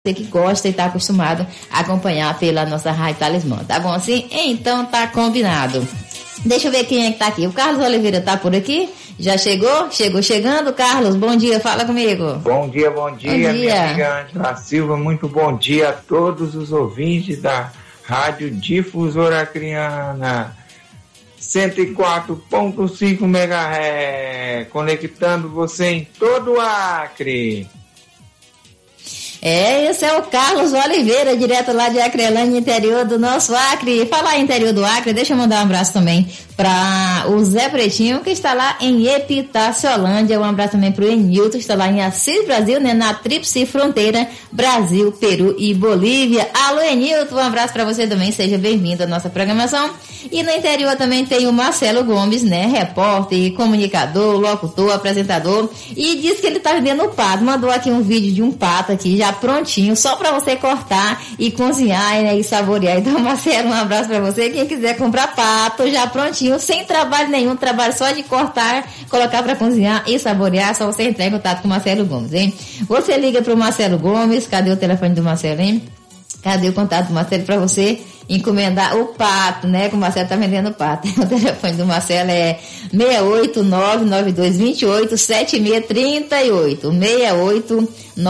Você que gosta e está acostumado a acompanhar pela nossa Rádio Talismã, tá bom assim? Então tá combinado. Deixa eu ver quem é que tá aqui. O Carlos Oliveira tá por aqui? Já chegou? Chegou chegando, Carlos. Bom dia, fala comigo. Bom dia, minha amiga Ângela Silva. Muito bom dia a todos os ouvintes da Rádio Difusora Acreana 104.5 MHz, conectando você em todo o Acre. Esse é o Carlos Oliveira, direto lá de Acrelândia, interior do nosso Acre. Falar em interior do Acre, deixa eu mandar um abraço também para o Zé Pretinho, que está lá em Epitáciolândia. Um abraço também para o Enilton, que está lá em Assis, Brasil, né, na tríplice fronteira Brasil, Peru e Bolívia. Alô, Enilton, um abraço para você também, seja bem-vindo à nossa programação. E no interior também tem o Marcelo Gomes, né, repórter, comunicador, locutor, apresentador, e diz que ele está vendendo o pato. Mandou aqui um vídeo de um pato aqui, já prontinho, só para você cortar e cozinhar, né, e saborear. Então, Marcelo, um abraço para você. Quem quiser comprar pato, já prontinho, sem trabalho nenhum, trabalho só de cortar, colocar para cozinhar e saborear, só você entrar em contato com o Marcelo Gomes, hein? Você liga pro Marcelo Gomes, cadê o telefone do Marcelo, hein? Cadê o contato do Marcelo para você encomendar o pato, né? Que o Marcelo tá vendendo o pato. O telefone do Marcelo é 68992287638.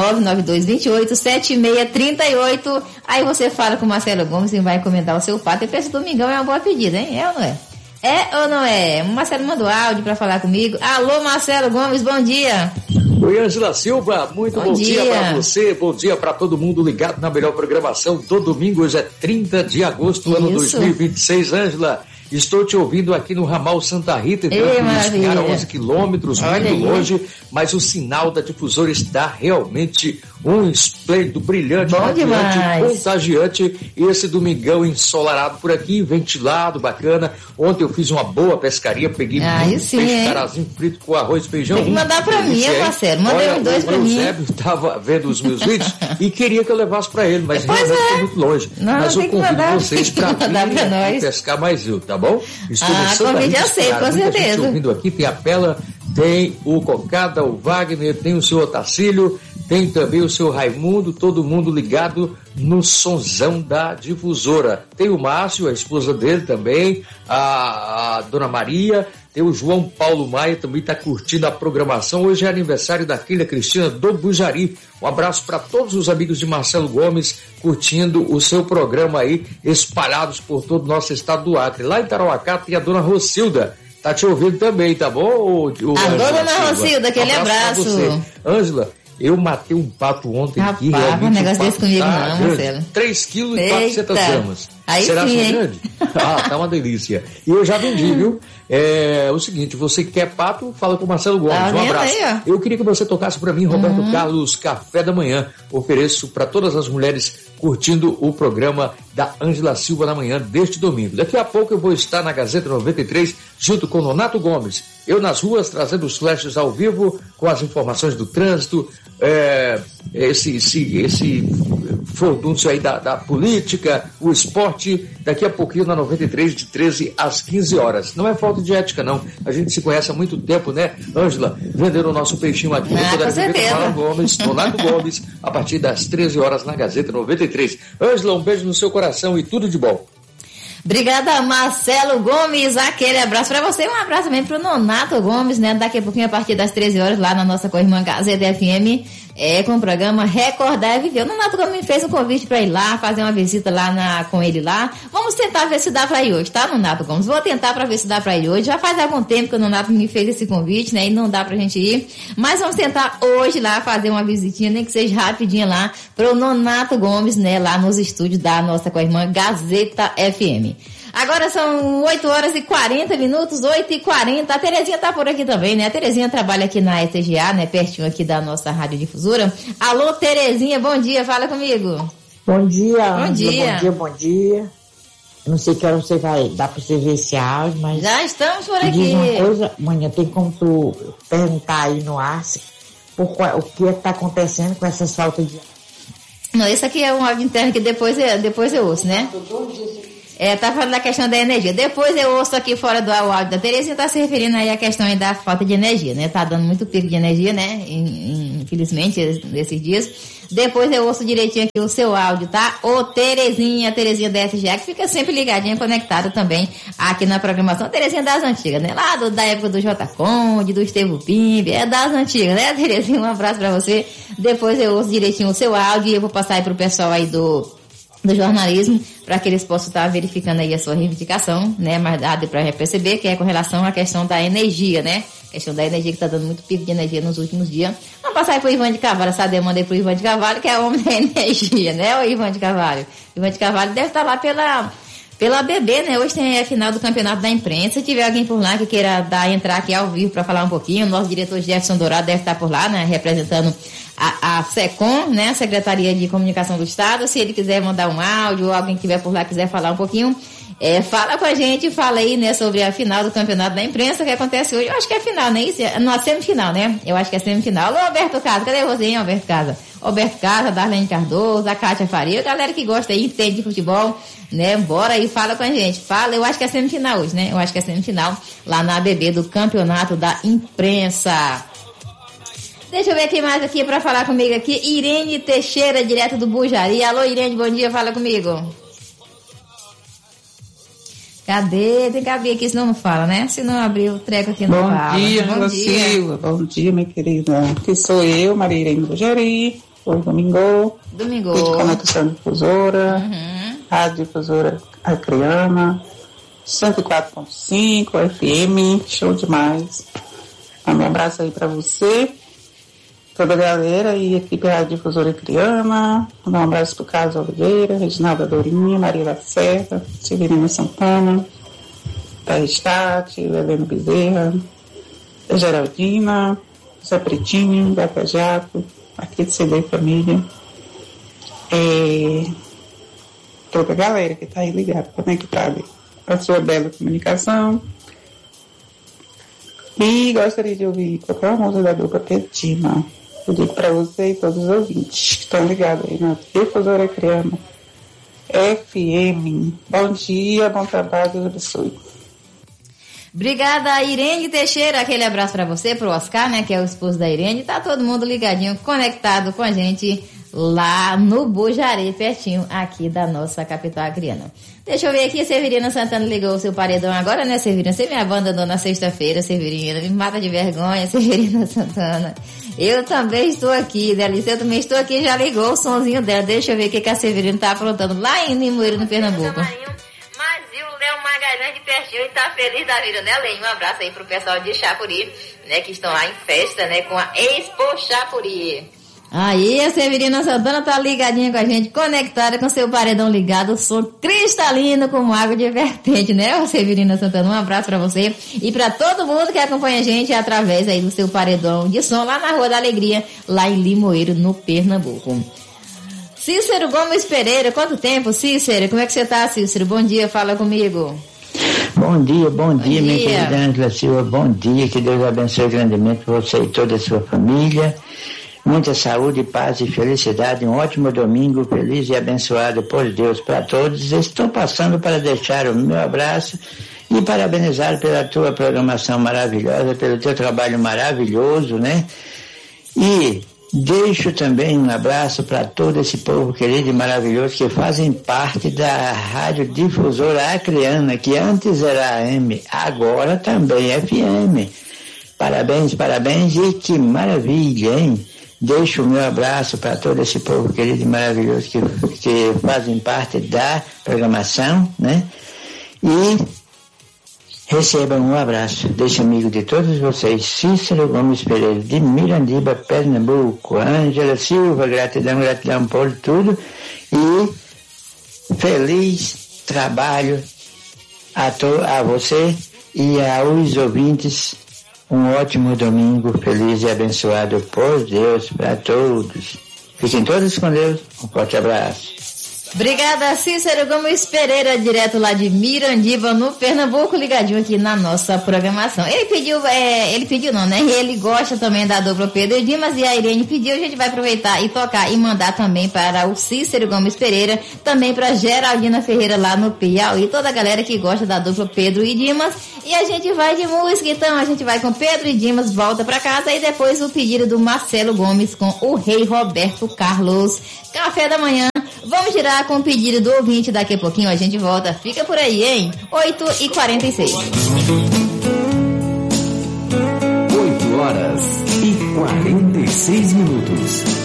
68992287638. Aí você fala com o Marcelo Gomes e vai encomendar o seu pato. E pra esse domingão é uma boa pedida, hein? É ou não é? É ou não é? O Marcelo mandou áudio para falar comigo. Alô, Marcelo Gomes, bom dia. Oi, Ângela Silva, muito bom dia para você, bom dia para todo mundo ligado na melhor programação do domingo. Hoje é 30 de agosto do ano 2026, Ângela. Estou te ouvindo aqui no ramal Santa Rita, a 11 quilômetros, muito longe, mas o sinal da difusora está realmente um esplêndido, brilhante, radiante, contagiante. Esse domingão ensolarado por aqui, ventilado, bacana. Ontem eu fiz uma boa pescaria, peguei peixe carazinho frito com arroz e feijão. Tem que mandar pra mim, Marcelo, mandei os dois pra mim. O Eusébio estava vendo os meus vídeos e queria que eu levasse pra ele, mas realmente foi muito longe. Mas eu convido vocês pra vir pescar mais eu, tá bom? Estou no Santa Rita, eu sei, com certeza. Gente ouvindo aqui, tem a Pela, tem o Cocada, o Wagner, tem o seu Otacílio, tem também o seu Raimundo, todo mundo ligado no sonzão da difusora. Tem o Márcio, a esposa dele também, a Dona Maria, tem o João Paulo Maia, também está curtindo a programação. Hoje é aniversário da filha Cristina do Bujari. Um abraço para todos os amigos de Marcelo Gomes, curtindo o seu programa aí, espalhados por todo o nosso estado do Acre. Lá em Tarauacá tem a Dona Rocilda, tá te ouvindo também, tá bom? A Dona Rocilda, aquele abraço. Ângela, eu matei um pato ontem aqui. Rapaz, um negócio desse comigo não, Marcelo. 3 quilos e 400 gramas. Aí será sim, que grande? Tá uma delícia. E eu já vendi, viu? É o seguinte, você que quer pato, fala com o Marcelo Gomes. Um abraço. Aí, eu queria que você tocasse para mim, Roberto Carlos, Café da Manhã. Ofereço para todas as mulheres curtindo o programa da Ângela Silva na manhã deste domingo. Daqui a pouco eu vou estar na Gazeta 93 junto com Nonato Gomes. Eu nas ruas trazendo os flashes ao vivo com as informações do trânsito, esse furdúncio aí da política, o esporte, daqui a pouquinho na 93 de 13 às 15 horas. Não é falta de ética, não. A gente se conhece há muito tempo, né, Ângela? Vendendo o nosso peixinho aqui no Poder Gomes, Donato Gomes, a partir das 13 horas na Gazeta 93. Ângela, um beijo no seu coração e tudo de bom. Obrigada, Marcelo Gomes, aquele abraço para você, um abraço também pro Nonato Gomes, né, daqui a pouquinho a partir das 13 horas lá na nossa co-irmã Gazeta FM, com o programa Recordar e Viver. O Nonato Gomes me fez um convite para ir lá, fazer uma visita lá com ele lá. Vamos tentar ver se dá para ir hoje, tá, Nonato Gomes? Vou tentar para ver se dá para ir hoje. Já faz algum tempo que o Nonato me fez esse convite, né, e não dá pra gente ir, mas vamos tentar hoje lá fazer uma visitinha, nem que seja rapidinha lá pro Nonato Gomes, né, lá nos estúdios da nossa co-irmã Gazeta FM. Agora são 8 horas e 40 minutos, 8h40. A Terezinha tá por aqui também, né? A Terezinha trabalha aqui na STGA, né? Pertinho aqui da nossa radiodifusora. Alô, Terezinha, bom dia, fala comigo. Bom dia, bom dia. Bom dia. Não sei que hora você vai dar pra você ver esse áudio, mas... Já estamos por aqui. Diz uma coisa, manhã, tem como tu perguntar aí no ar o que é que tá acontecendo com essas faltas de... Não, esse aqui é um áudio interno que depois eu ouço, né? Tá falando da questão da energia. Depois eu ouço aqui fora do áudio da Terezinha, tá se referindo aí à questão aí da falta de energia, né? Tá dando muito pico de energia, né? Infelizmente, nesses dias. Depois eu ouço direitinho aqui o seu áudio, tá? Ô Terezinha da SGA, que fica sempre ligadinha, conectada também aqui na programação. Terezinha das antigas, né? Lá da época do J. Conde, do Estevo Pimbe, é das antigas, né, Terezinha? Um abraço pra você. Depois eu ouço direitinho o seu áudio e eu vou passar aí pro pessoal aí do jornalismo, para que eles possam estar verificando aí a sua reivindicação, né? Mas dá para perceber que é com relação à questão da energia, né? A questão da energia que está dando muito pico de energia nos últimos dias. Vamos passar aí pro Ivan de Carvalho, essa demanda aí pro Ivan de Carvalho, que é homem da energia, né? O Ivan de Carvalho. O Ivan de Carvalho deve estar lá pela BB, né? Hoje tem a final do campeonato da imprensa. Se tiver alguém por lá que queira entrar aqui ao vivo para falar um pouquinho, o nosso diretor Jefferson Dourado deve estar por lá, né? Representando a SECOM, né? A Secretaria de Comunicação do Estado. Se ele quiser mandar um áudio ou alguém que estiver por lá quiser falar um pouquinho, fala com a gente, fala aí, né? Sobre a final do campeonato da imprensa que acontece hoje. Eu acho que é final, né? Isso não, é semifinal, né? Eu acho que é semifinal. Alô, Alberto Casa, cadê você, hein, Alberto Casa? Alberto Casa, Darlene Cardoso, a Kátia Faria, a galera que gosta aí, entende de futebol, né? Bora aí, fala com a gente. Fala, eu acho que é semifinal hoje, né? Eu acho que é semifinal lá na ABB do campeonato da imprensa. Deixa eu ver quem mais aqui pra falar comigo aqui. Irene Teixeira, direto do Bujari. Alô, Irene, bom dia, fala comigo. Cadê? Tem que abrir aqui, senão não fala, né? Se não abrir o treco aqui, não fala. Bom dia, Silva. Bom dia, minha querida. Aqui sou eu, Maria Irene Bujari. Hoje domingo. Fui de Conexão Difusora. Rádio Difusora Acreana. 104.5 FM. Show demais. Um abraço aí pra você, toda a galera e equipe da Difusora Acreana. Mandar um abraço pro Carlos Oliveira, Reginalda Dorinha, Maria da Serra, Severina Santana, Thaís Tati, Helena Bezerra, Geraldina, Zé Pretinho, Beca Jaco, aqui de CD Família. Toda a galera que tá aí ligada, conectada a sua bela comunicação. E gostaria de ouvir qualquer música da dupla Petina. Eu digo para você e todos os ouvintes que estão ligados aí na Difusora Acreana FM. Bom dia, bom trabalho, Deus abençoe. Obrigada, Irene Teixeira. Aquele abraço para você, pro Oscar, né, que é o esposo da Irene. Tá todo mundo ligadinho, conectado com a gente lá no Bujari, pertinho aqui da nossa capital acreana. Deixa eu ver aqui, Severina Santana ligou o seu paredão agora, né, Severina? Você me abandonou na sexta-feira, Severina. Me mata de vergonha, Severina Santana. Eu também estou aqui, Delice. Eu também estou aqui, já ligou o sonzinho dela. Deixa eu ver o que a Severina tá aprontando lá em Limoeiro, no Pernambuco. Mas viu o Léo Magalhães de pertinho e tá feliz da vida, né, Léo? Um abraço aí pro pessoal de Chapuri, né, que estão lá em festa, né, com a Expo Chapuri. Aí a Severina Santana tá ligadinha com a gente, conectada com seu paredão ligado, som cristalino como água de vertente, né, Severina Santana? Um abraço pra você e pra todo mundo que acompanha a gente através aí do seu paredão de som lá na Rua da Alegria, lá em Limoeiro, no Pernambuco. Cícero Gomes Pereira, quanto tempo, Cícero? Como é que você tá, Cícero? Bom dia, fala comigo. Bom dia, minha querida Ângela Silva, bom dia, que Deus abençoe grandemente você e toda a sua família. Muita saúde, paz e felicidade, um ótimo domingo, feliz e abençoado por Deus para todos. Estou passando para deixar o meu abraço e parabenizar pela tua programação maravilhosa, pelo teu trabalho maravilhoso, né? E deixo também um abraço para todo esse povo querido e maravilhoso que fazem parte da Rádio Difusora Acreana, que antes era AM, agora também FM. Parabéns e que maravilha, hein? Deixo o meu abraço para todo esse povo querido e maravilhoso que fazem parte da programação, né? E recebam um abraço desse amigo de todos vocês, Cícero Gomes Pereira, de Mirandiba, Pernambuco. Ângela Silva, gratidão por tudo e feliz trabalho a você e aos ouvintes. Um ótimo domingo, feliz e abençoado por Deus para todos. Fiquem todos com Deus. Um forte abraço. Obrigada, Cícero Gomes Pereira, direto lá de Mirandiba, no Pernambuco, ligadinho aqui na nossa programação. Ele pediu não, né? Ele gosta também da dupla Pedro e Dimas, e a Irene pediu, a gente vai aproveitar e tocar e mandar também para o Cícero Gomes Pereira, também para Geraldina Ferreira lá no Piauí, toda a galera que gosta da dupla Pedro e Dimas. E a gente vai de música, então a gente vai com Pedro e Dimas, volta para casa, e depois o pedido do Marcelo Gomes com o Rei Roberto Carlos. Café da manhã. Vamos girar com o pedido do ouvinte, daqui a pouquinho a gente volta. Fica por aí, hein? 8h46. 8h46.